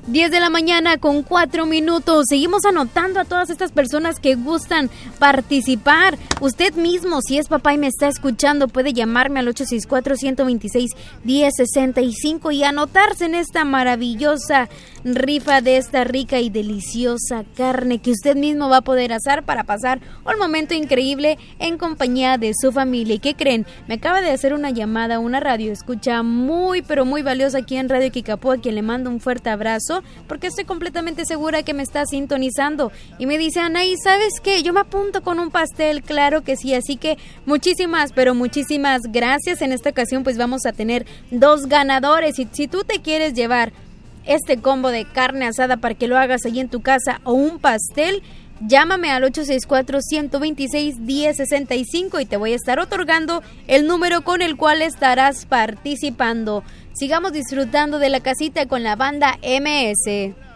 10 de la mañana con 4 minutos. Seguimos anotando a todas estas personas que gustan participar. Usted mismo, si es papá y me está escuchando, puede llamarme al 864-126-1065 y anotarse en esta maravillosa rifa de esta rica y deliciosa carne que usted mismo va a poder asar para pasar un momento increíble en compañía de su familia. ¿Y qué creen? Me acaba de hacer una llamada a una radio escucha muy pero muy valiosa aquí en Radio Kikapú, a quien le mando un fuerte abrazo porque estoy completamente segura que me está sintonizando y me dice: Anaí, ¿sabes qué? Yo me apunto con un pastel. Claro que sí, así que muchísimas, pero muchísimas gracias. En esta ocasión pues vamos a tener 2 ganadores y si tú te quieres llevar este combo de carne asada para que lo hagas allí en tu casa o un pastel, llámame al 864-126-1065 y te voy a estar otorgando el número con el cual estarás participando. Sigamos disfrutando de la casita con la banda MS.